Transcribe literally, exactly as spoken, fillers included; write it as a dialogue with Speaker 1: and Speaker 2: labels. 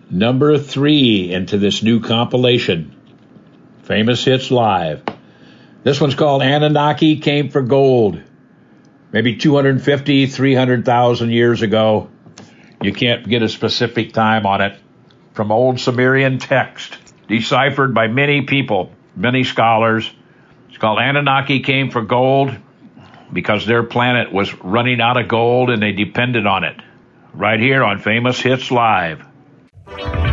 Speaker 1: number three into this new compilation, Famous Hits Live. This one's called Anunnaki Came for Gold. Maybe two hundred fifty, three hundred thousand years ago. You can't get a specific time on it. From old Sumerian text, deciphered by many people, many scholars. It's called Anunnaki Came for Gold because their planet was running out of gold and they depended on it. Right here on Famous Hits Live.